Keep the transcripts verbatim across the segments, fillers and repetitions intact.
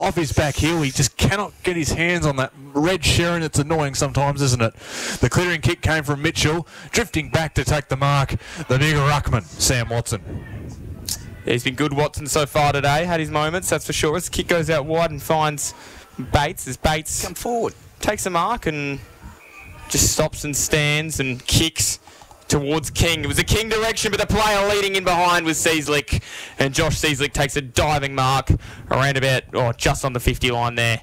off his back heel. He just cannot get his hands on that red Sharon. It's annoying sometimes, isn't it? The clearing kick came from Mitchell, drifting back to take the mark. The bigger ruckman, Sam Watson. Yeah, he's been good, Watson, so far today. Had his moments, that's for sure. His kick goes out wide and finds Bates. As Bates come forward, takes a mark and just stops and stands and kicks towards King. It was a King direction, but the player leading in behind was Cieslik, and Josh Cieslik takes a diving mark around about, oh, just on the fifty line there.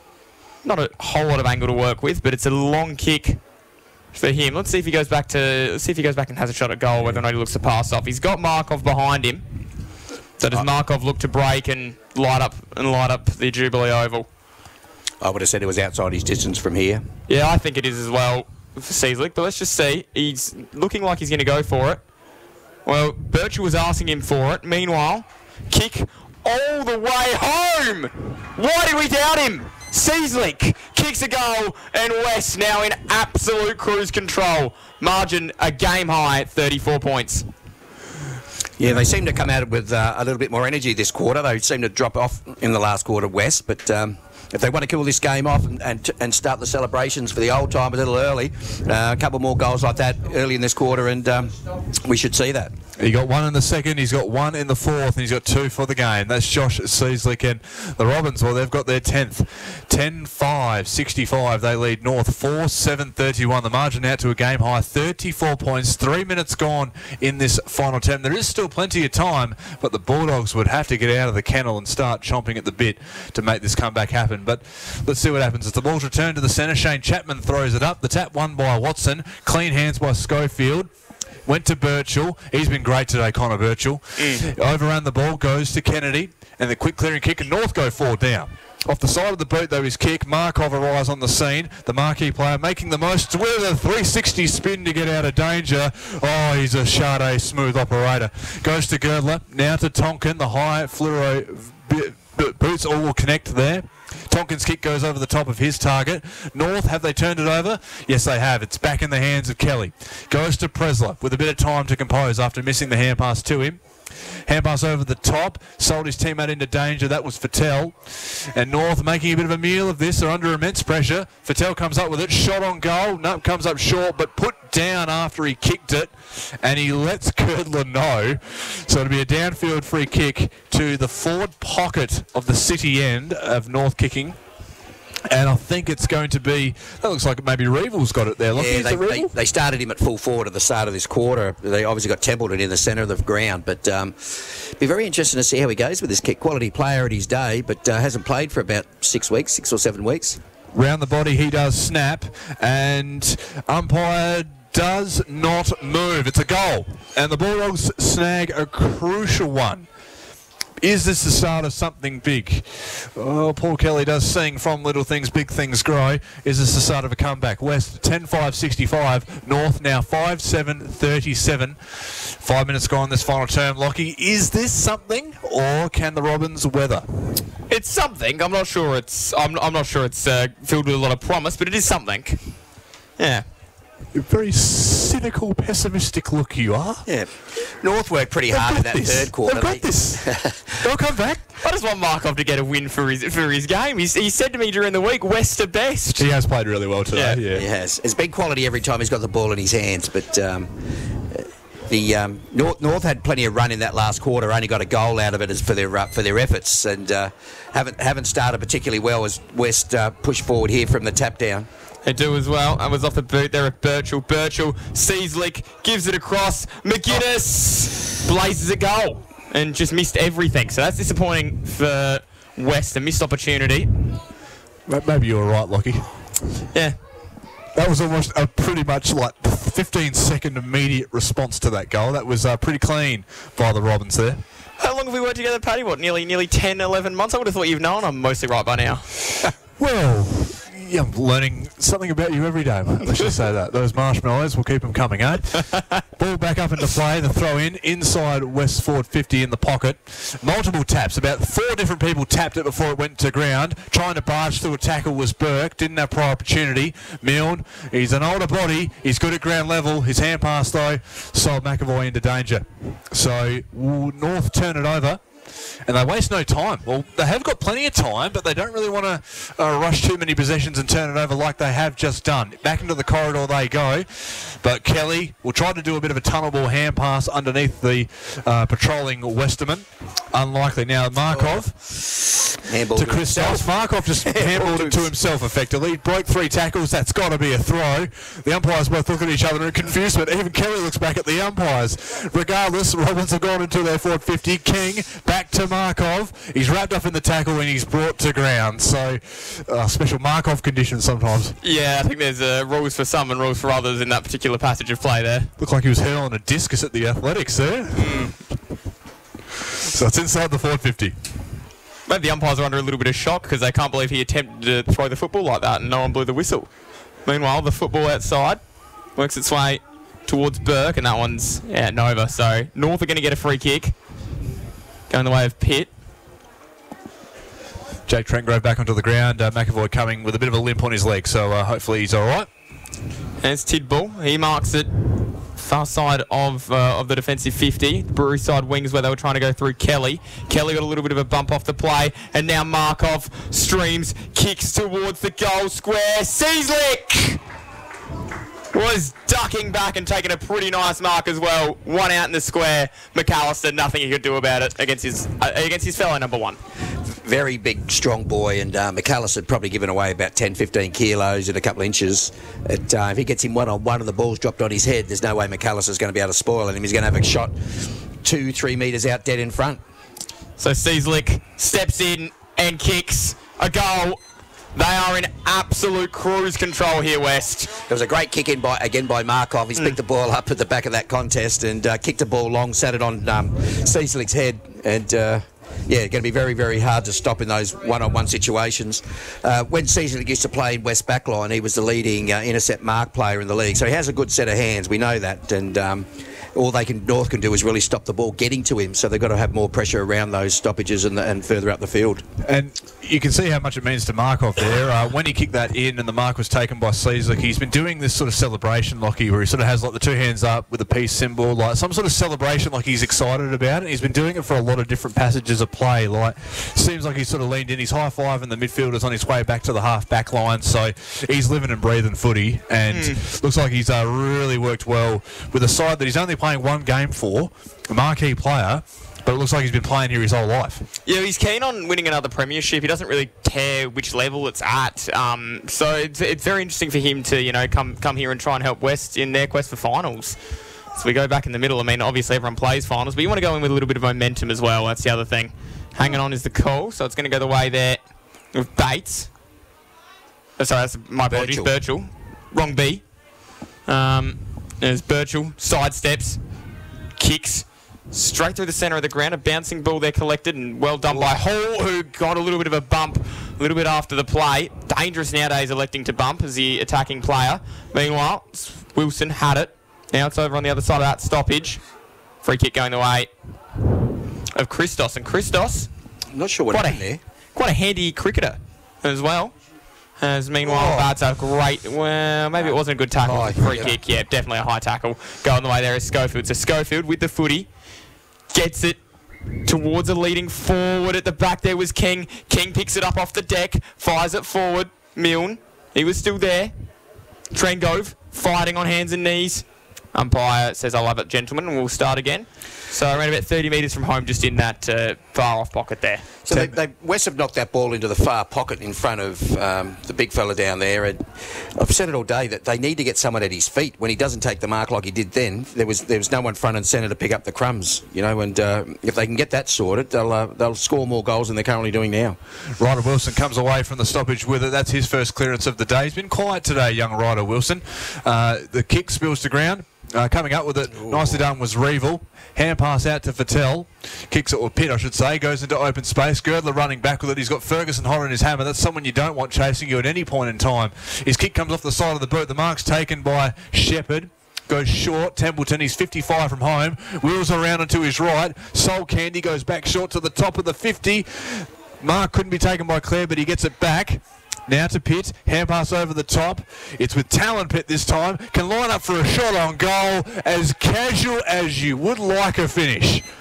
Not a whole lot of angle to work with, but it's a long kick for him. Let's see if he goes back to, let's see if he goes back and has a shot at goal, whether or not he looks to pass off. He's got Markov behind him. So does Markov look to break and light up and light up the Jubilee Oval? I would have said it was outside his distance from here. Yeah, I think it is as well for Cieslik, but let's just see. He's looking like he's going to go for it. Well, Birchall was asking him for it. Meanwhile, kick all the way home. Why did we doubt him? Cieslik kicks a goal, and West now in absolute cruise control. Margin a game high at thirty-four points. Yeah, they seem to come out with uh, a little bit more energy this quarter. They seem to drop off in the last quarter, West, but um, if they want to kill this game off and, and, and start the celebrations for the old time a little early, uh, a couple more goals like that early in this quarter, and um, we should see that. He got one in the second, he's got one in the fourth, and he's got two for the game. That's Josh Cieslik, and the Robins, well, they've got their tenth. ten five sixty-five, they lead North. four seven thirty-one, the margin out to a game high, thirty-four points, three minutes gone in this final term. There is still plenty of time, but the Bulldogs would have to get out of the kennel and start chomping at the bit to make this comeback happen. But let's see what happens. As the ball's returned to the centre, Shane Chapman throws it up. The tap won by Watson. Clean hands by Schofield. Went to Birchall. He's been great today, Connor Birchall. Mm. Overran the ball, goes to Kennedy. And the quick clearing kick, and North go four down. Off the side of the boot, though, his kick. Markov arrives on the scene. The marquee player making the most with a three sixty spin to get out of danger. Oh, he's a Sade smooth operator. Goes to Girdler. Now to Tonkin. The high fluoro boots all will connect there. Tonkin's kick goes over the top of his target. North, have they turned it over? Yes, they have. It's back in the hands of Kelly. Goes to Presler with a bit of time to compose after missing the hand pass to him. Hand pass over the top, sold his teammate into danger. That was Fattel. And North making a bit of a meal of this. They're under immense pressure. Fattel comes up with it. Shot on goal. No, comes up short, but put down after he kicked it. And he lets Girdler know. So it'll be a downfield free kick to the forward pocket of the city end of North kicking. And I think it's going to be, that looks like maybe Reevel's got it there. Look, yeah, they, the they, they started him at full forward at the start of this quarter. They obviously got Templeton in the centre of the ground. But um, be very interesting to see how he goes with this kick. Quality player at his day, but uh, hasn't played for about six weeks, six or seven weeks. Round the body, he does snap. And umpire does not move. It's a goal. And the Bulldogs snag a crucial one. Is this the start of something big? Oh, Paul Kelly does sing, from little things, big things grow. Is this the start of a comeback? West ten five sixty-five. North now five seven thirty-seven. Five minutes gone this final term. Lockie, is this something, or can the Robins weather? It's something. I'm not sure it's. I'm. I'm not sure it's uh, filled with a lot of promise, but it is something. Yeah. A very cynical, pessimistic look you are. Yeah. North worked pretty They've hard in that this. third quarter. They've got this. They'll come back. I just want Markov to get a win for his for his game. He's, he said to me during the week, West are best. He has played really well today. Yeah. yeah. He has. It's been quality every time he's got the ball in his hands, but um, the um, North, North had plenty of run in that last quarter. Only got a goal out of it as for their uh, for their efforts, and uh, haven't haven't started particularly well as West uh, push forward here from the tap down. They do as well. I was off the boot there at Birchall. Birchall, Cieslik gives it across. McGuinness blazes a goal and just missed everything. So that's disappointing for West. A missed opportunity. Maybe you were right, Lockie. Yeah. That was almost a pretty much like fifteen second immediate response to that goal. That was uh, pretty clean by the Robins there. How long have we worked together, Paddy? What, nearly nearly ten, eleven months? I would have thought you've known I'm mostly right by now. Well, yeah, I'm learning something about you every day, mate. Let's just say that. Those marshmallows, we'll keep them coming, eh? Ball back up into play, the throw in, inside West forward fifty in the pocket. Multiple taps, about four different people tapped it before it went to ground. Trying to barge through a tackle was Burke, didn't have prior opportunity. Milne, he's an older body, he's good at ground level. His hand pass, though, sold McAvoy into danger. So, will North turn it over? and they waste no time. Well, they have got plenty of time, but they don't really want to uh, rush too many possessions and turn it over like they have just done. Back into the corridor they go, but Kelly will try to do a bit of a tunnel ball hand pass underneath the uh, patrolling Westerman. Unlikely. Now, Markov Handball to to Christos. himself. Markov just handballed it to himself effectively. Broke three tackles. That's got to be a throw. The umpires both look at each other in confusement. Even Kelly looks back at the umpires. Regardless, Robins have gone into their forward fifty. King back to Markov. He's wrapped up in the tackle and he's brought to ground. So, uh, special Markov conditions sometimes. Yeah, I think there's uh, rules for some and rules for others in that particular passage of play there. Looked like he was hurling a discus at the Athletics there. Mm. So it's inside the forward fifty. Maybe the umpires are under a little bit of shock because they can't believe he attempted to throw the football like that and no one blew the whistle. Meanwhile, the football outside works its way towards Burke, and that one's yeah, Nova. So North are going to get a free kick. Going the way of Pitt. Jake Trentgrove back onto the ground. Uh, McAvoy coming with a bit of a limp on his leg, so uh, hopefully he's all right. There's Tidball. He marks it far side of uh, of the defensive fifty. Brewery side wings where they were trying to go through Kelly. Kelly got a little bit of a bump off the play, and now Markov streams, kicks towards the goal square. Cieslik was ducking back and taking a pretty nice mark as well. One out in the square. McAllister, nothing he could do about it against his uh, against his fellow number one. Very big, strong boy, and uh, McAllister had probably given away about ten, fifteen kilos and a couple of inches. It, uh, if he gets him one-on-one and the ball's dropped on his head, there's no way McAllister's going to be able to spoil him. He's going to have a shot two, three metres out dead in front. So Cieslik steps in and kicks a goal. They are in absolute cruise control here, West. There was a great kick in by again by Markov. He's mm. picked the ball up at the back of that contest and uh, kicked the ball long, sat it on um, Cieslik's head, and uh, yeah, going to be very, very hard to stop in those one-on-one situations. Uh, when Cieslik used to play in West Backline, he was the leading uh, intercept mark player in the league, so he has a good set of hands. We know that, and um, all they can North can do is really stop the ball getting to him. So they've got to have more pressure around those stoppages and, the, and further up the field. And you can see how much it means to Markov there. Uh, when he kicked that in and the mark was taken by Cieslik, he's been doing this sort of celebration, Lockie, where he sort of has like the two hands up with a peace symbol, like some sort of celebration, like he's excited about it. He's been doing it for a lot of different passages of play. Like seems like he's sort of leaned in. He's high fiving the midfielders on his way back to the half back line. So he's living and breathing footy, and mm. looks like he's uh, really worked well with a side that he's only playing one game for, a marquee player, but it looks like he's been playing here his whole life. Yeah, he's keen on winning another premiership. He doesn't really care which level it's at. Um, so it's, it's very interesting for him to, you know, come come here and try and help West in their quest for finals. So we go back in the middle. I mean, obviously everyone plays finals, but you want to go in with a little bit of momentum as well. That's the other thing. Hanging on is the call, so it's going to go the way there with Bates. Oh, sorry, that's my apologies. Birchall. Wrong B. Um, there's Birchall. Sidesteps. Kicks. Straight through the centre of the ground. A bouncing ball there collected, and well done by Hall, who got a little bit of a bump a little bit after the play. Dangerous nowadays electing to bump as the attacking player. Meanwhile, Wilson had it. Now it's over on the other side of that stoppage. Free kick going the way of Christos. And Christos, I'm not sure what happened there. Quite a handy cricketer as well. As meanwhile, oh. that's a great, well, maybe it wasn't a good tackle. Oh, free yeah. kick, yeah, definitely a high tackle. Going the way there is Schofield. So Schofield with the footy. Gets it towards a leading forward. At the back there was King. King picks it up off the deck. Fires it forward. Milne. He was still there. Trengove fighting on hands and knees. Umpire says, "I love it, gentlemen," and we'll start again. So around about thirty metres from home, just in that uh, far off pocket there. So they, they, West have knocked that ball into the far pocket in front of um, the big fella down there. And I've said it all day that they need to get someone at his feet. When he doesn't take the mark like he did then, there was there was no one front and centre to pick up the crumbs, you know. And uh, if they can get that sorted, they'll uh, they'll score more goals than they're currently doing now. Ryder Wilson comes away from the stoppage with it. That's his first clearance of the day. He's been quiet today, young Ryder Wilson. Uh, the kick spills to ground. Uh, coming up with it, Ooh. nicely done was Reeville. Hand pass out to Fattel. Kicks it, or Pitt, I should say. Goes into open space. Girdler running back with it. He's got Ferguson hot on his hammer. That's someone you don't want chasing you at any point in time. His kick comes off the side of the boot. The mark's taken by Shepherd. Goes short. Templeton, he's fifty-five from home. Wheels around and to his right. Sol Candy goes back short to the top of the fifty. Mark couldn't be taken by Clare, but he gets it back. Now to Pitt, hand pass over the top. It's with talent, Pitt this time. Can line up for a shot on goal as casual as you would like a finish.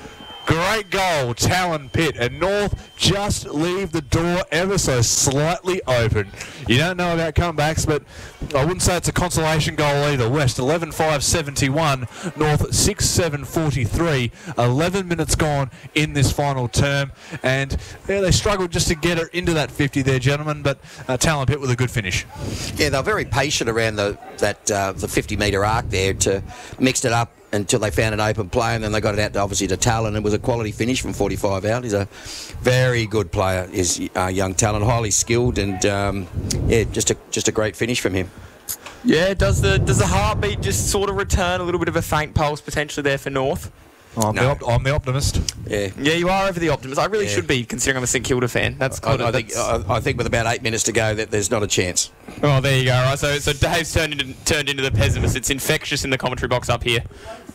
Great goal, Talon Pitt, and North just leave the door ever so slightly open. You don't know about comebacks, but I wouldn't say it's a consolation goal either. West eleven five seventy-one, North six seven forty-three. eleven minutes gone in this final term, and yeah, they struggled just to get her into that fifty there, gentlemen, but uh, Talon Pitt with a good finish. Yeah, they're very patient around the that uh, the fifty metre arc there to mixed it up until they found an open play, and then they got it out to, obviously to Talon. It was a quality finish from forty-five out. He's a very good player, is uh, young Talon, highly skilled, and um, yeah, just a just a great finish from him. Yeah, does the does the heartbeat just sort of return? A little bit of a faint pulse potentially there for North. I'm, No. the, op- I'm the optimist. Yeah. Yeah, you are over the optimist. I really Yeah. should be, considering I'm a St Kilda fan. That's I, kind of. I think I, I think with about eight minutes to go, that there's not a chance. Oh, there you go. Right, so so Dave's turned into turned into the pessimist. It's infectious in the commentary box up here.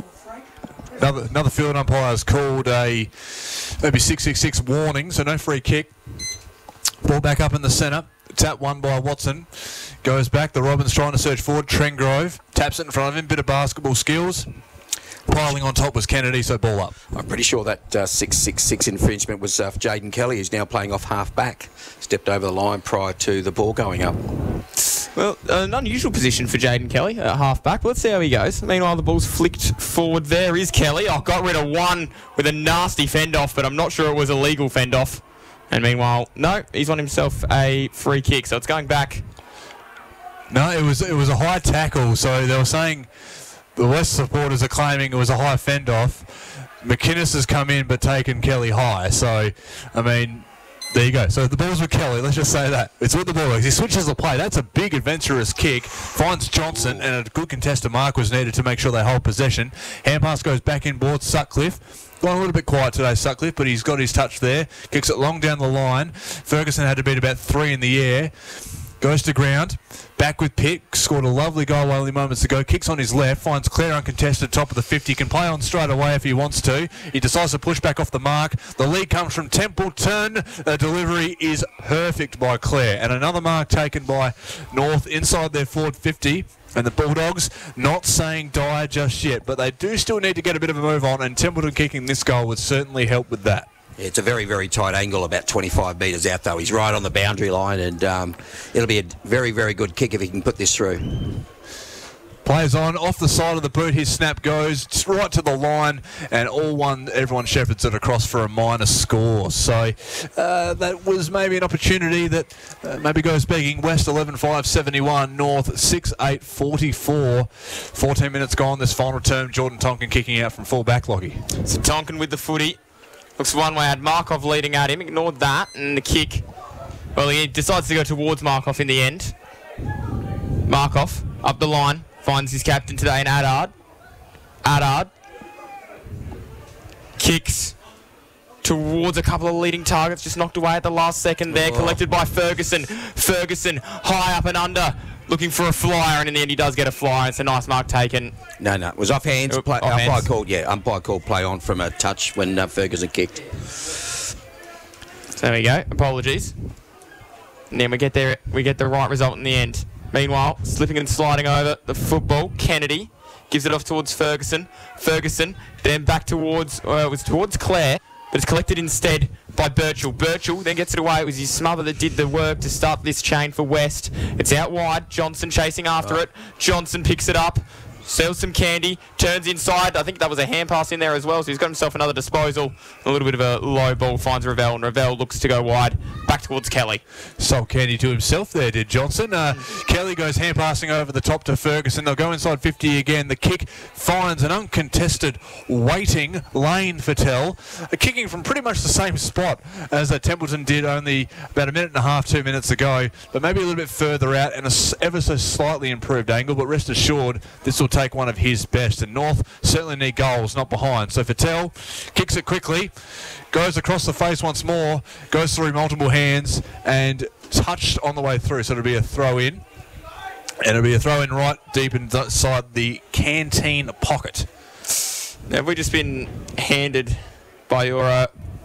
Another, another field umpire has called a maybe six six six warning, so no free kick. Ball back up in the centre. Tap won by Watson. Goes back. The Robins trying to search forward. Trengrove taps it in front of him. Bit of basketball skills. Piling on top was Kennedy, so ball up. I'm pretty sure that uh, six six six infringement was uh, for Jaden Kelly, who's now playing off half back. Stepped over the line prior to the ball going up. Well, an unusual position for Jaden Kelly, at half back. But let's see how he goes. Meanwhile, the ball's flicked forward. There is Kelly. Oh, got rid of one with a nasty fend off, but I'm not sure it was a legal fend off. And meanwhile, no, he's won himself a free kick, so it's going back. No, it was it was a high tackle, so they were saying the West supporters are claiming it was a high fend off. McInnes has come in but taken Kelly high, so I mean, there you go. So the ball's with Kelly, let's just say that. It's with the Bulldogs. He switches the play. That's a big adventurous kick. Finds Johnson, and a good contested mark was needed to make sure they hold possession. Hand pass goes back inboard. Sutcliffe. Gone a little bit quiet today, Sutcliffe, but he's got his touch there. Kicks it long down the line. Ferguson had to beat about three in the air. Goes to ground. Back with Pitt. Scored a lovely goal only moments ago. Kicks on his left. Finds Clare uncontested top of the fifty. Can play on straight away if he wants to. He decides to push back off the mark. The lead comes from Templeton. The delivery is perfect by Clare. And another mark taken by North inside their forward fifty. And the Bulldogs not saying die just yet, but they do still need to get a bit of a move on, and Templeton kicking this goal would certainly help with that. Yeah, it's a very, very tight angle, about twenty-five metres out, though. He's right on the boundary line, and um, it'll be a very, very good kick if he can put this through. Plays on, off the side of the boot, his snap goes right to the line, and all one, everyone shepherds it across for a minus score. So uh, that was maybe an opportunity that uh, maybe goes begging. West eleven five seventy-one, North six eight forty-four. fourteen minutes gone this final term. Jordan Tonkin kicking out from full back, Lockie. So Tonkin with the footy. Looks one way, had Markov leading at him. Ignored that, and the kick. Well, he decides to go towards Markov in the end. Markov up the line. Finds his captain today in Adard. Adard kicks towards a couple of leading targets, just knocked away at the last second there, Oh. collected by Ferguson. Ferguson high up and under, looking for a flyer, and in the end he does get a flyer. It's a nice mark taken. No, no, it was off hands. Off Play, umpire hands. called, yeah, umpire called play on from a touch when uh, Ferguson kicked. So there we go. Apologies. And then we get there. We get the right result in the end. Meanwhile, slipping and sliding over the football, Kennedy gives it off towards Ferguson. Ferguson then back towards, uh, it was towards Clare, but it's collected instead by Birchall. Birchall then gets it away. It was his smother that did the work to start this chain for West. It's out wide. Johnson chasing after it. Johnson picks it up. Sells some candy, turns inside. I think that was a hand pass in there as well, so he's got himself another disposal. A little bit of a low ball, finds Ravel, and Ravel looks to go wide, back towards Kelly. Sold candy to himself there, did Johnson. Uh, Kelly goes hand passing over the top to Ferguson. They'll go inside fifty again. The kick finds an uncontested waiting lane for Tell. Uh, kicking from pretty much the same spot as uh, Templeton did only about a minute and a half, two minutes ago, but maybe a little bit further out and a s- ever so slightly improved angle. But rest assured, this will take one of his best, and North certainly need goals, not behind. So Fattel kicks it quickly, goes across the face once more, goes through multiple hands and touched on the way through, so it'll be a throw in, and it'll be a throw in right deep inside the canteen pocket. Now, have we just been handed by your uh,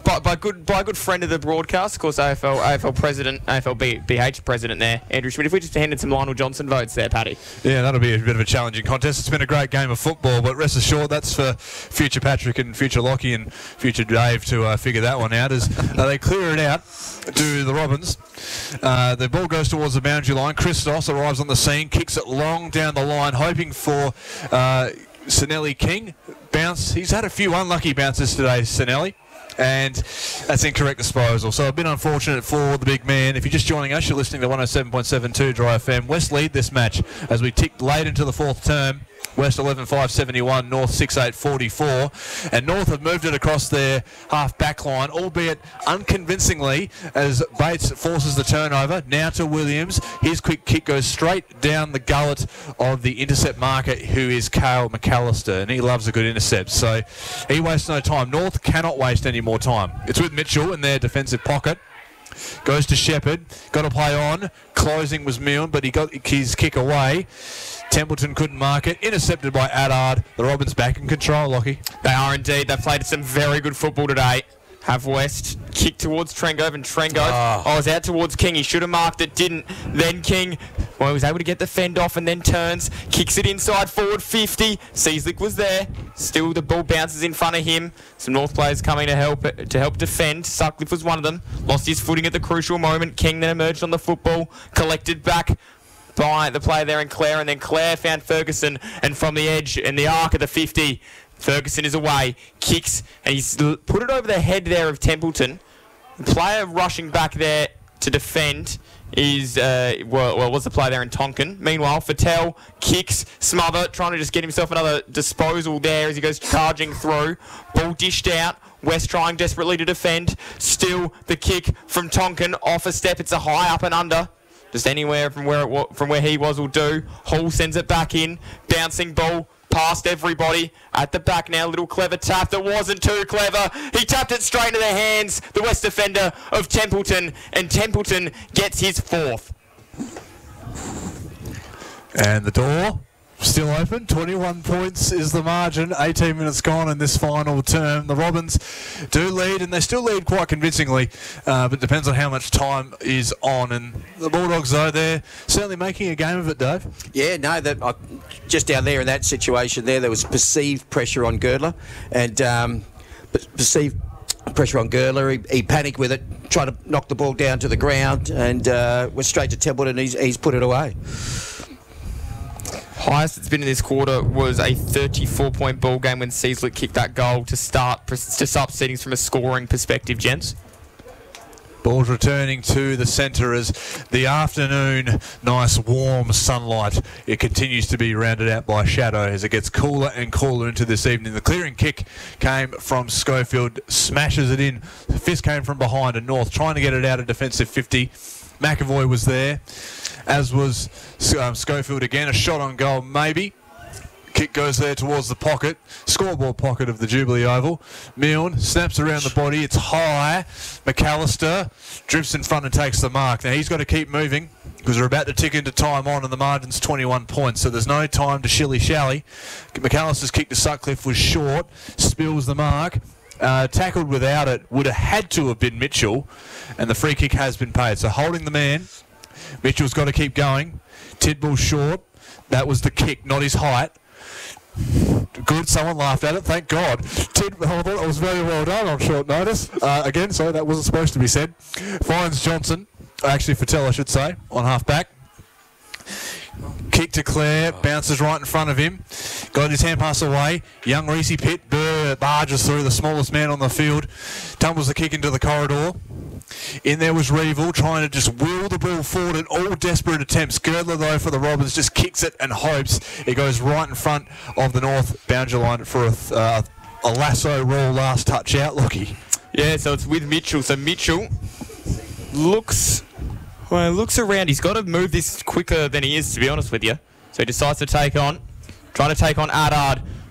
by, by good by a good friend of the broadcast, of course, A F L A F L president, A F L B H president there, Andrew Schmidt. If we just handed some Lionel Johnson votes there, Paddy. Yeah, that'll be a bit of a challenging contest. It's been a great game of football, but rest assured that's for future Patrick and future Lockie and future Dave to uh, figure that one out. As uh, they clear it out to the Robins, uh, the ball goes towards the boundary line. Christos arrives on the scene, kicks it long down the line, hoping for uh, Sinelli King. Bounce. He's had a few unlucky bounces today, Sinelli. And that's incorrect disposal. So a bit unfortunate for the big man. If you're just joining us, you're listening to one oh seven point seven two Dry F M. West lead this match as we tick late into the fourth term. West eleven five seventy-one, North six eight forty-four. And North have moved it across their half-back line, albeit unconvincingly, as Bates forces the turnover. Now to Williams. His quick kick goes straight down the gullet of the intercept marker, who is Kale McAllister, and he loves a good intercept. So he wastes no time. North cannot waste any more time. It's with Mitchell in their defensive pocket. Goes to Shepherd. Got to play on. Closing was Milne, but he got his kick away. Templeton couldn't mark it. Intercepted by Adard. The Robins back in control, Lockie. They are indeed. They've played some very good football today. Have West kick towards Trengove, and Trengove oh. oh, was out towards King. He should have marked it, didn't. Then King, well, he was able to get the fend off and then turns, kicks it inside forward fifty. Seaslick was there. Still the ball bounces in front of him. Some North players coming to help to help defend. Sutcliffe was one of them. Lost his footing at the crucial moment. King then emerged on the football, collected back by the player there in Clare, and then Clare found Ferguson, and from the edge and the arc of the fifty, Ferguson is away, kicks, and he's put it over the head there of Templeton. The player rushing back there to defend is, uh, well, well, was the player there in Tonkin. Meanwhile, Fattel kicks, smother, trying to just get himself another disposal there as he goes charging through. Ball dished out. West trying desperately to defend. Still the kick from Tonkin off a step. It's a high up and under. Just anywhere from where it wa- from where he was will do. Hall sends it back in. Bouncing ball past everybody. At the back now, little clever tap that wasn't too clever. He tapped it straight into the hands, the West defender of Templeton, and Templeton gets his fourth. And the door still open. twenty-one points is the margin. eighteen minutes gone in this final term. The Robins do lead, and they still lead quite convincingly, uh, but it depends on how much time is on. And the Bulldogs, though, they're certainly making a game of it, Dave. Yeah, no, that uh, just down there in that situation there, there was perceived pressure on Girdler, and um, perceived pressure on Girdler. He, he panicked with it, tried to knock the ball down to the ground, and uh, went straight to Templeton, and he's, he's put it away. Highest it's been in this quarter was a thirty-four point ball game when Seaslick kicked that goal to start to start proceedings from a scoring perspective, gents. Ball's returning to the centre as the afternoon, nice warm sunlight. It continues to be rounded out by shadow as it gets cooler and cooler into this evening. The clearing kick came from Schofield, smashes it in. The fist came from behind, and North trying to get it out of defensive fifty. McAvoy was there, as was um, Schofield again. A shot on goal, maybe. Kick goes there towards the pocket, scoreboard pocket of the Jubilee Oval. Milne snaps around the body. It's high. McAllister drifts in front and takes the mark. Now he's got to keep moving because we're about to tick into time on, and the margin's twenty-one points, so there's no time to shilly-shally. McAllister's kick to Sutcliffe was short, spills the mark. Uh, tackled without it would have had to have been Mitchell, and the free kick has been paid. So holding the man, Mitchell's got to keep going. Tidball short. That was the kick, not his height. Good, someone laughed at it, thank God. Tid, I thought it was very well done on short notice. Uh, again, sorry, that wasn't supposed to be said. Finds Johnson, actually Fattel I should say, on half back. Kick to Clare, bounces right in front of him. Got his hand pass away. Young Reese Pitt barges through, the smallest man on the field. Tumbles the kick into the corridor. In there was Reevil trying to just wheel the ball forward in all desperate attempts. Girdler, though, for the Robins, just kicks it and hopes it goes right in front of the North boundary line for a, uh, a lasso roll last touch out, Lockie. Yeah, so it's with Mitchell. So Mitchell looks... Well, looks around. He's got to move this quicker than he is, to be honest with you. So he decides to take on, trying to take on Adard.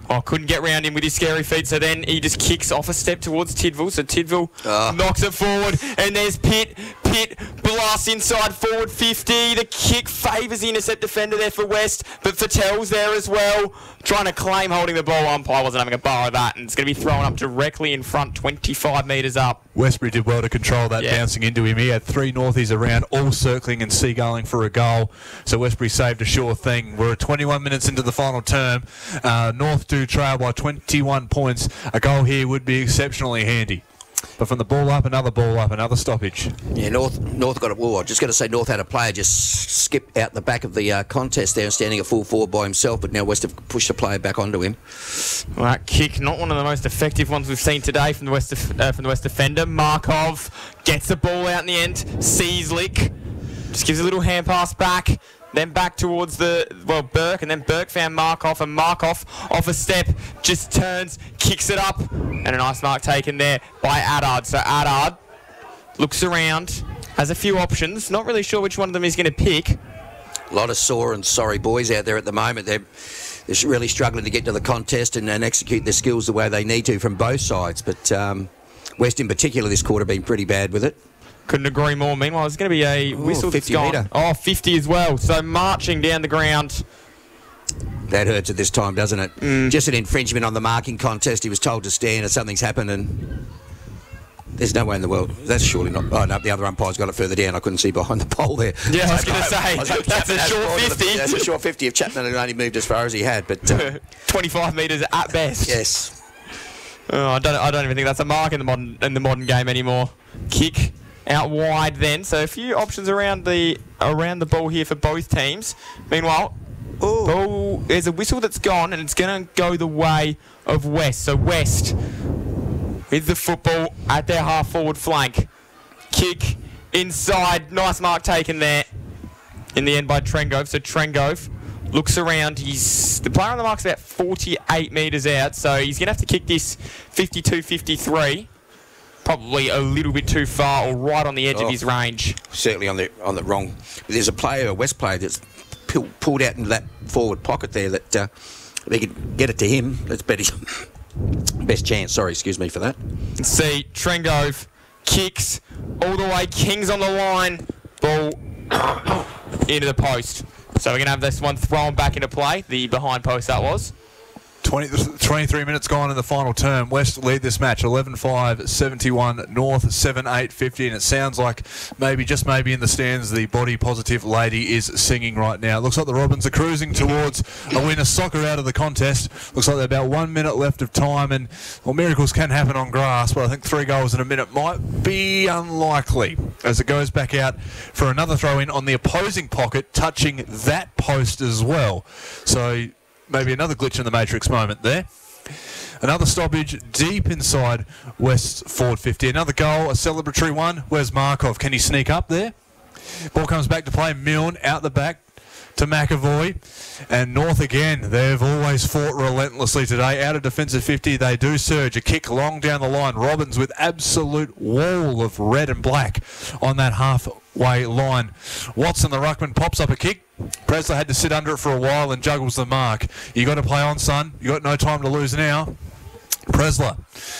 Oh, couldn't get round him with his scary feet, so then he just kicks off a step towards Tidville. So Tidville Oh. knocks it forward, and there's Pitt. Pitt blasts inside forward fifty. The kick favours the intercept defender there for West, but Fattel's there as well, trying to claim holding the ball. Umpire wasn't having a bar of that, and it's going to be thrown up directly in front, twenty-five metres up. Westbury did well to control that, Yeah. bouncing into him. He had three Northies around, all circling and seagulling for a goal. So Westbury saved a sure thing. We're twenty-one minutes into the final term. Uh, North do trail by twenty-one points. A goal here would be exceptionally handy. But from the ball up, another ball up, another stoppage. Yeah, North North got a. Well, I'm just going to say North had a player just skip out the back of the uh, contest there, standing at full forward by himself. But now West have pushed the player back onto him. Well, that kick, not one of the most effective ones we've seen today from the West def- uh, from the West defender. Markov gets the ball out in the end. Seaslick just gives a little hand pass back. Then back towards the, well, Burke, and then Burke found Markov, and Markov off a step, just turns, kicks it up, and a nice mark taken there by Addard. So Addard looks around, has a few options, not really sure which one of them he's going to pick. A lot of sore and sorry boys out there at the moment. They're, they're really struggling to get to the contest and, and execute their skills the way they need to from both sides. But um, West in particular this quarter been pretty bad with it. Couldn't agree more. Meanwhile, there's going to be a whistle that's fifty gone. metre. Oh, fifty as well. So marching down the ground. That hurts at this time, doesn't it? Mm. Just an infringement on the marking contest. He was told to stand and something's happened and there's no way in the world. That's surely not... Oh, no, the other umpire's got it further down. I couldn't see behind the pole there. Yeah, I was going to say, I was hoping that's a Chapman had short more than- fifty. That's a short fifty if Chapman had only moved as far as he had, but... Uh, twenty-five metres at best. yes. Oh, I don't. I don't even think that's a mark in the modern in the modern game anymore. Kick out wide then. So a few options around the around the ball here for both teams. Meanwhile, ball, there's a whistle that's gone, and it's going to go the way of West. So West with the football at their half forward flank. Kick inside. Nice mark taken there. In the end by Trengove. So Trengove looks around. He's the player on the mark's about forty-eight metres out, so he's going to have to kick this fifty-two fifty-three. Probably a little bit too far or right on the edge Oh. of his range. Certainly on the on the wrong... There's a player, a West player, that's pull, pulled out into that forward pocket there that uh, if he could get it to him, that's bet his best chance. Sorry, excuse me for that. See, Trengove kicks all the way. King's on the line. Ball into the post. So we're going to have this one thrown back into play. The behind post that was. twenty, twenty-three minutes gone in the final term. West lead this match eleven five seventy-one, North seven eight fifty, and it sounds like maybe, just maybe in the stands, the body positive lady is singing right now. It looks like the Robins are cruising towards a win, a soccer out of the contest. Looks like there's about one minute left of time, and well, miracles can happen on grass, but I think three goals in a minute might be unlikely as it goes back out for another throw in on the opposing pocket, touching that post as well. So maybe another glitch in the Matrix moment there. Another stoppage deep inside West's forward fifty. Another goal, a celebratory one. Where's Markov? Can he sneak up there? Ball comes back to play. Milne out the back to McAvoy. And North again. They've always fought relentlessly today. Out of defensive fifty, they do surge. A kick long down the line. Robbins with absolute wall of red and black on that halfway line. Watson, the ruckman, pops up a kick. Presler had to sit under it for a while and juggles the mark. You got to play on, son. You got no time to lose now. Presler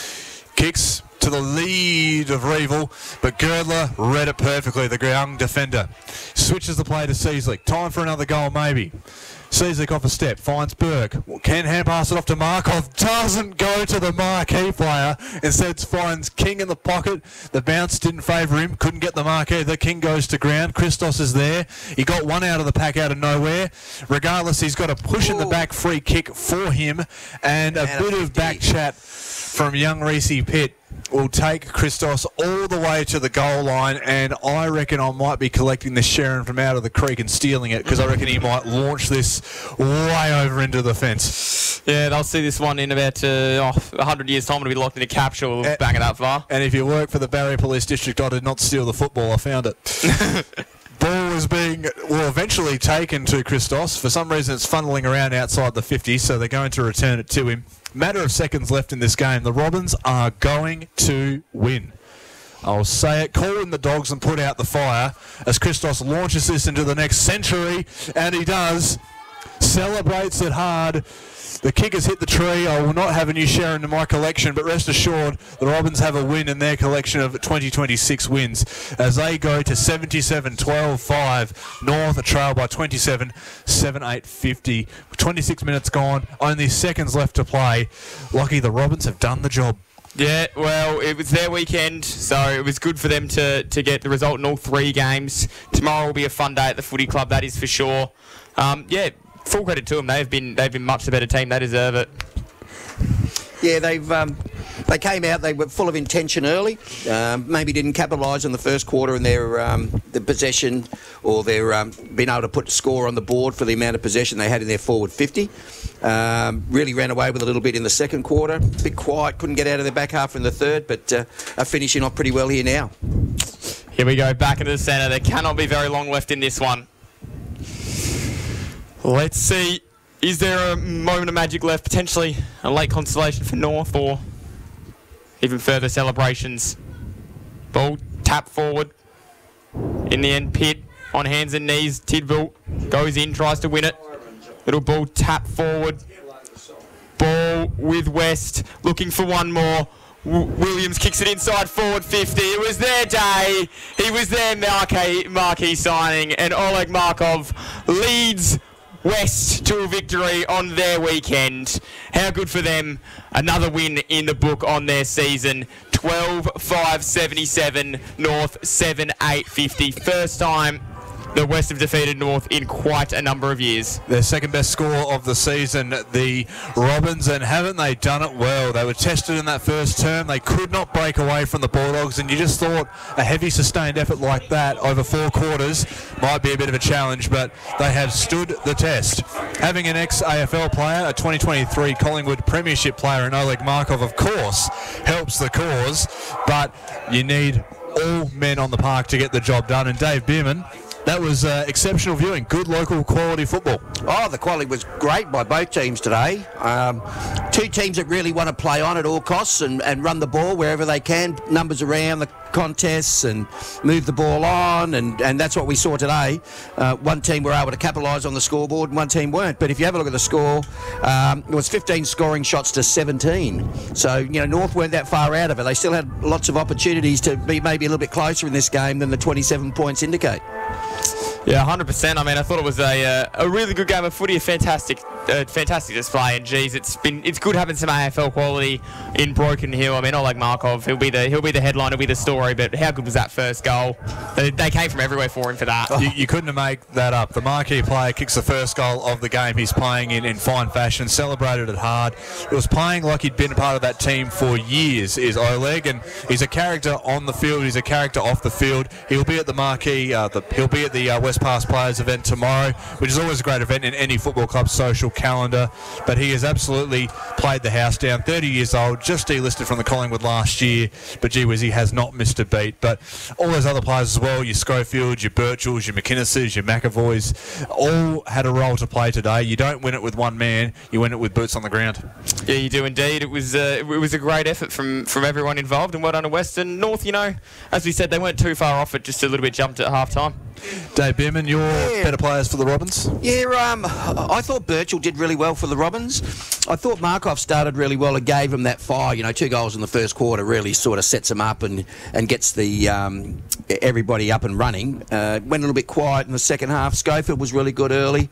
kicks to the lead of Revel, but Girdler read it perfectly, the young defender. Switches the play to Seaslick. Time for another goal, maybe. Seaslick off a step, finds Burke. Can hand pass it off to Markov. Doesn't go to the marquee player. Instead finds King in the pocket. The bounce didn't favour him. Couldn't get the mark either. King goes to ground. Christos is there. He got one out of the pack out of nowhere. Regardless, he's got a push in the back free kick for him. And a bit of back chat from young Reese Pitt will take Christos all the way to the goal line, and I reckon I might be collecting this Sharon from out of the creek and stealing it, because I reckon he might launch this way over into the fence. Yeah, they'll see this one in about uh, oh, one hundred years' time. It'll be locked in a capsule. We'll Uh, bang it that far. And if you work for the Barrier Police District, I did not steal the football, I found it. Ball is being, well, eventually taken to Christos. For some reason, it's funneling around outside the fifty, so they're going to return it to him. Matter of seconds left in this game. The Robins are going to win. I'll say it. Call in the dogs and put out the fire as Christos launches this into the next century, and he does. celebrates it hard. The kickers hit the tree. I will not have a new Sharon in my collection, but rest assured, the Robins have a win in their collection of twenty twenty-six wins as they go to seventy-seven twelve five. North, a trail by twenty-seven seven eight fifty. twenty-six minutes gone, only seconds left to play. Lucky the Robins have done the job. Yeah, well, it was their weekend, so it was good for them to, to get the result in all three games. Tomorrow will be a fun day at the footy club, that is for sure. Um, yeah, full credit to them. They've been they've been much the better team. They deserve it. Yeah, they've um, they came out. They were full of intention early. Um, maybe didn't capitalise in the first quarter in their um, the possession or their um, being able to put a score on the board for the amount of possession they had in their forward fifty. Um, really ran away with a little bit in the second quarter. A bit quiet, couldn't get out of their back half in the third, but uh, are finishing off pretty well here now. Here we go, back into the centre. There cannot be very long left in this one. Let's see. Is there a moment of magic left? Potentially a late consolation for North or even further celebrations. Ball tap forward. In the end, Pitt on hands and knees. Tidville goes in, tries to win it. Little ball tap forward. Ball with West, looking for one more. W- Williams kicks it inside forward fifty. It was their day. He was their marquee, marquee signing. And Oleg Markov leads West to a victory on their weekend. How good for them. Another win in the book on their season. twelve five seventy-seven, North seven eight fifty. First time the West have defeated North in quite a number of years. Their second best score of the season, the Robins, and haven't they done it well? They were tested in that first term. They could not break away from the Bulldogs, and you just thought a heavy sustained effort like that over four quarters might be a bit of a challenge, but they have stood the test. Having an ex-A F L player, a twenty twenty-three Collingwood Premiership player in Oleg Markov, of course, helps the cause, but you need all men on the park to get the job done, and Dave Bierman, that was uh, exceptional viewing. Good local quality football. Oh, the quality was great by both teams today. Um, two teams that really want to play on at all costs and, and run the ball wherever they can, numbers around the contests and move the ball on, and, and that's what we saw today. Uh, one team were able to capitalise on the scoreboard and one team weren't. But if you have a look at the score, um, it was fifteen scoring shots to seventeen. So, you know, North weren't that far out of it. They still had lots of opportunities to be maybe a little bit closer in this game than the twenty-seven points indicate. Yeah, one hundred percent. I mean, I thought it was a uh, a really good game of footy, a fantastic, uh, fantastic display. And geez, it's been it's good having some A F L quality in Broken Hill. I mean, Oleg Markov, he'll be the he'll be the headline, he'll be the story. But how good was that first goal? They, they came from everywhere for him for that. You, you couldn't have made that up. The marquee player kicks the first goal of the game. He's playing in, in fine fashion, celebrated it hard. It was playing like he'd been a part of that team for years, is Oleg, and he's a character on the field. He's a character off the field. He'll be at the marquee. Uh, the, he'll be at the uh, West Pass Players event tomorrow, which is always a great event in any football club's social calendar. But he has absolutely played the house down. thirty years old, just delisted from the Collingwood last year, but gee whiz, he has not missed a beat. But all those other players as well, your Schofields, your Birchells, your McInneses, your McAvoys, all had a role to play today. You don't win it with one man, you win it with boots on the ground. Yeah, you do indeed. It was uh, it was a great effort from, from everyone involved, and well done to Western. North, you know, as we said, they weren't too far off it, just a little bit jumped at half time. Dave Bierman, your Yeah. better players for the Robins? Yeah, um, I thought Birchall did really well for the Robins. I thought Markov started really well and gave him that fire. You know, two goals in the first quarter really sort of sets him up and, and gets the um, everybody up and running. Uh, went a little bit quiet in the second half. Schofield was really good early.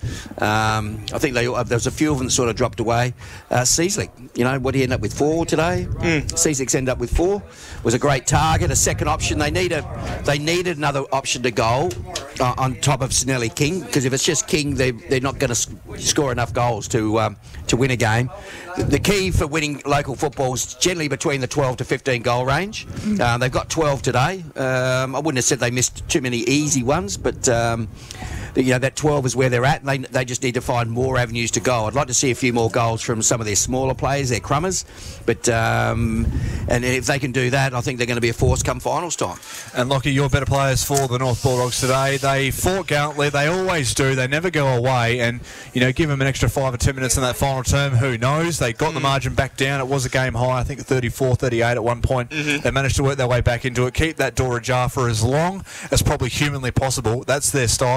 Um, I think they, there was a few of them that sort of dropped away. Uh, Seaslick, you know, what did he end up with? Four today? Mm. Seaslick's ended up with four. Was a great target, a second option. They need a, they needed another option to goal uh, on top of Snelly King, because if it's just King, they, they're not going to sc- score enough goals to um, to win a game. The, the key for winning local football is generally between the twelve to fifteen goal range. Um, they've got twelve today. Um, I wouldn't have said they missed too many easy ones, but um, you know, that twelve is where they're at, and they, they just need to find more avenues to go. I'd like to see a few more goals from some of their smaller players, their crummers, but um, and if they can do that, I think they're going to be a force come finals time. And Lockie, your better players for the North Bulldogs today. They fought gallantly. They always do. They never go away. And, you know, give them an extra five or ten minutes in that final term. Who knows? They got mm. the margin back down. It was a game high, I think thirty-four thirty-eight at one point. Mm-hmm. They managed to work their way back into it. Keep that door ajar for as long as probably humanly possible. That's their style. But who do you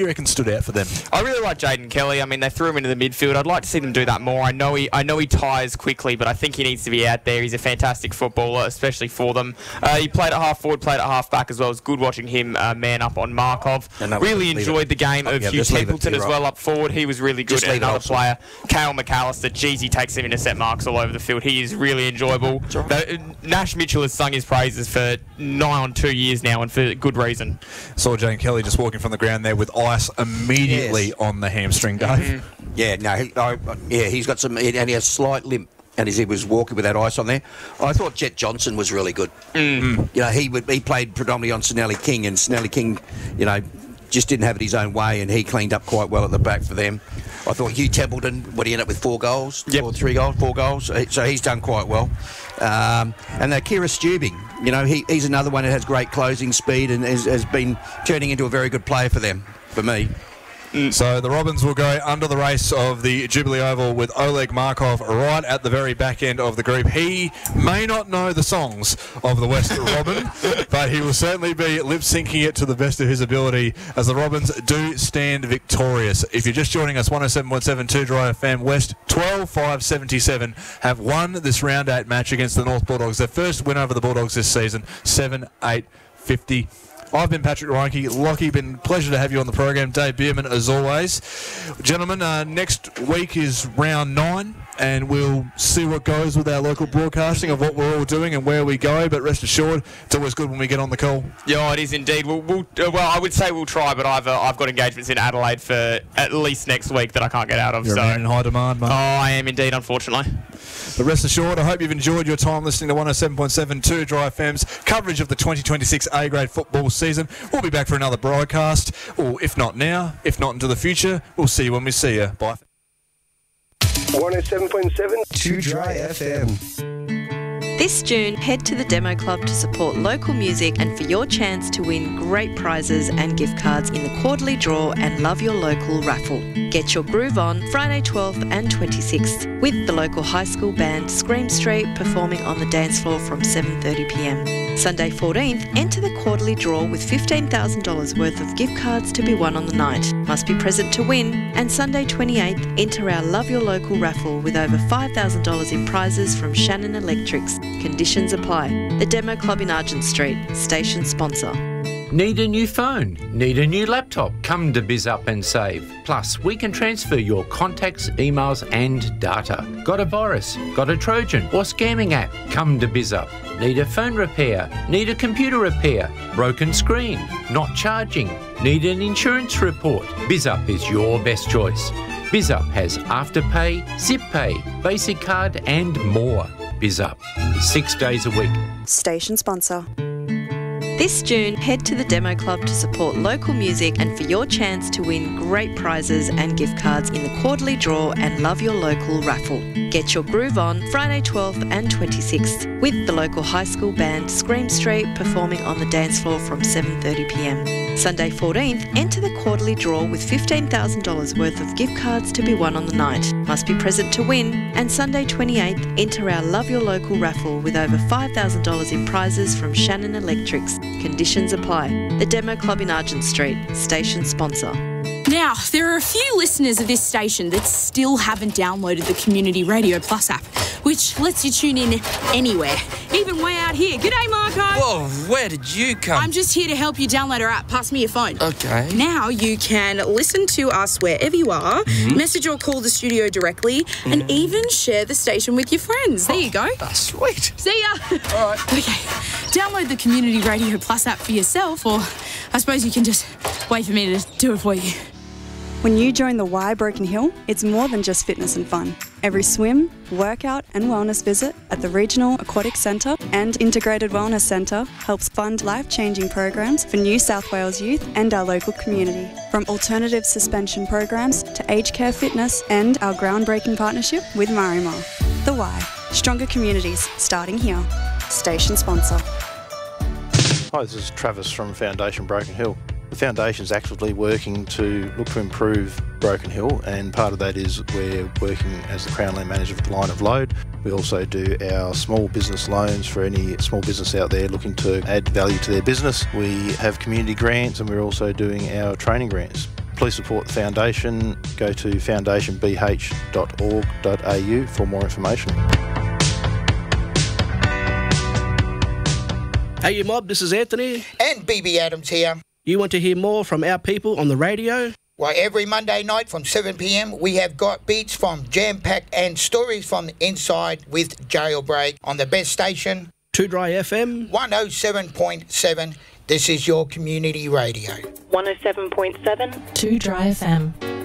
reckon stood out for them? I really like Jaden Kelly. I mean, they threw him into the midfield. I'd like to see them do that more. I know he, I know he tires quickly, but I think he needs to be out there. He's a fantastic footballer, especially for them. Uh, he played at half forward, played at half back as well. It was good watching him uh, man up on Markov. Really enjoyed it. the game of yeah, Hugh Templeton as well up forward. He was really good. And another player, Kale McAllister. Geez, he takes him intercept marks all over the field. He is really enjoyable. Right. Uh, Nash Mitchell has sung his praises for nigh on two years now, and for good reason. Saw Jaden Kelly just walking from the ground there with ice immediately yes. on the hamstring, Dave. Mm-hmm. Yeah, no, he, I, yeah, he's got some, and he has a slight limp. And as he was walking with that ice on there, I thought Jet Johnson was really good. Mm. You know, he would, he played predominantly on Snelly King, and Snelly King, you know, just didn't have it his own way, and he cleaned up quite well at the back for them. I thought Hugh Templeton, what he ended up with four goals, yep. or three goals, four goals, so he's done quite well. Um, and uh, Kira Stubing, you know, he, he's another one that has great closing speed and has, has been turning into a very good player for them, for me. Mm. So the Robins will go under the race of the Jubilee Oval with Oleg Markov right at the very back end of the group. He may not know the songs of the West Robin, but he will certainly be lip-syncing it to the best of his ability as the Robins do stand victorious. If you're just joining us, one oh seven point seven Two Dry F M, West twelve five seventy-seven have won this round eight match against the North Bulldogs. Their first win over the Bulldogs this season, seven eight fifty. I've been Patrick Reinke. Lockie, been a pleasure to have you on the program. Dave Bierman, as always. Gentlemen, uh, next week is round nine, and we'll see what goes with our local broadcasting of what we're all doing and where we go. But rest assured, it's always good when we get on the call. Yeah, it is indeed. We'll, we'll, uh, well, I would say we'll try, but I've uh, I've got engagements in Adelaide for at least next week that I can't get out of. You're so. a man in high demand, mate. Oh, I am indeed, unfortunately. But rest assured, I hope you've enjoyed your time listening to one oh seven point seven Two Dry F M's coverage of the twenty twenty-six A-grade football season. We'll be back for another broadcast, or if not now, if not into the future, we'll see you when we see you. Bye. one oh seven point seven Two Dry F M. This June, head to the Demo Club to support local music and for your chance to win great prizes and gift cards in the quarterly draw and Love Your Local raffle. Get your groove on Friday twelfth and twenty-sixth with the local high school band Scream Street performing on the dance floor from seven thirty p m. Sunday fourteenth, enter the quarterly draw with fifteen thousand dollars worth of gift cards to be won on the night. Must be present to win. And Sunday twenty-eighth, enter our Love Your Local raffle with over five thousand dollars in prizes from Shannon Electrics. Conditions apply. The Demo Club in Argent Street, station sponsor. Need a new phone? Need a new laptop? Come to BizUp and save. Plus, we can transfer your contacts, emails and data. Got a virus? Got a Trojan or scamming app? Come to BizUp. Need a phone repair? Need a computer repair? Broken screen? Not charging? Need an insurance report? BizUp is your best choice. BizUp has Afterpay, ZipPay, Basic Card and more. BizUp, six days a week. Station sponsor. This June, head to the Demo Club to support local music and for your chance to win great prizes and gift cards in the quarterly draw and Love Your Local raffle. Get your groove on Friday twelfth and twenty-sixth with the local high school band Scream Street performing on the dance floor from seven thirty p m. Sunday fourteenth, enter the quarterly draw with fifteen thousand dollars worth of gift cards to be won on the night. Must be present to win. And Sunday twenty-eighth, enter our Love Your Local raffle with over five thousand dollars in prizes from Shannon Electrics. Conditions apply. The Demo Club in Argent Street, station sponsor. Now, there are a few listeners of this station that still haven't downloaded the Community Radio Plus app, which lets you tune in anywhere, even way out here. G'day, Marco. Whoa, where did you come? I'm just here to help you download our app. Pass me your phone. Okay. Now you can listen to us wherever you are, mm-hmm. message or call the studio directly, mm-hmm. and even share the station with your friends. There you go. Oh, sweet. See ya. All right. Okay. Download the Community Radio Plus app for yourself, or I suppose you can just wait for me to do it for you. When you join the Y Broken Hill, it's more than just fitness and fun. Every swim, workout and wellness visit at the Regional Aquatic Centre and Integrated Wellness Centre helps fund life-changing programs for New South Wales youth and our local community. From alternative suspension programs to aged care fitness and our groundbreaking partnership with Marimar. The Y. Stronger communities, starting here. Station sponsor. Hi, this is Travis from Foundation Broken Hill. The Foundation is actively working to look to improve Broken Hill, and part of that is we're working as the Crown Land Manager for the Line of Load. We also do our small business loans for any small business out there looking to add value to their business. We have community grants, and we're also doing our training grants. please support the foundation. Go to foundation b h dot org dot a u for more information. Hey, you mob, this is Anthony. And B B Adams here. You want to hear more from our people on the radio? Well, every Monday night from seven p m, we have got beats from Jam Pack and stories from the inside with Jailbreak on the best station, Two Dry F M. one oh seven point seven. This is your community radio. one oh seven point seven. Two Dry F M.